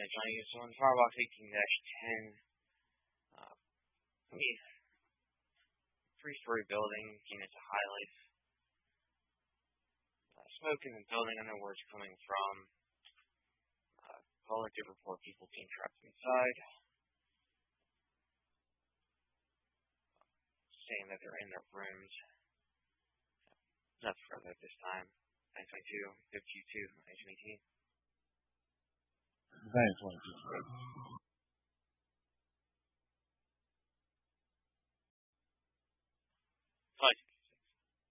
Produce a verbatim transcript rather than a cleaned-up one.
Johnny is on Firebox eighteen dash ten. Uh, three-story building, units of high life. Uh, smoke in the building, I know where it's coming from. Uh, caller did report people being trapped inside. Saying that they're in their rooms. That's further at this time. nine twenty-two, fifty-two, nineteen eighteen. nine twenty-two.